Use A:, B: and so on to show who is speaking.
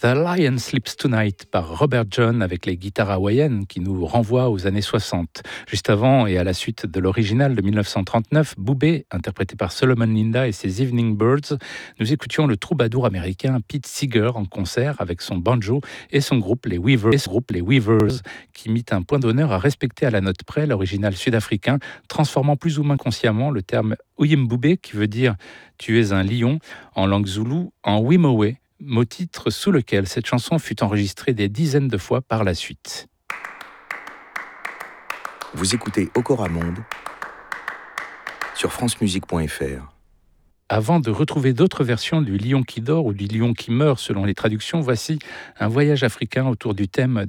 A: The Lion Sleeps Tonight par Robert John avec les guitares hawaïennes qui nous renvoient aux années 60. Juste avant et à la suite de l'original de 1939, Boubé, interprété par Solomon Linda et ses Evening Birds, nous écoutions le troubadour américain Pete Seeger en concert avec son banjo et son groupe les Weavers, qui mit un point d'honneur à respecter à la note près l'original sud-africain, transformant plus ou moins consciemment le terme Uyimboubé, qui veut dire « tu es un lion » en langue zoulou, en Wimowe, mot-titre sous lequel cette chanson fut enregistrée des dizaines de fois par la suite.
B: Vous écoutez Okora Monde sur francemusique.fr.
A: Avant de retrouver d'autres versions du lion qui dort ou du lion qui meurt selon les traductions, voici un voyage africain autour du thème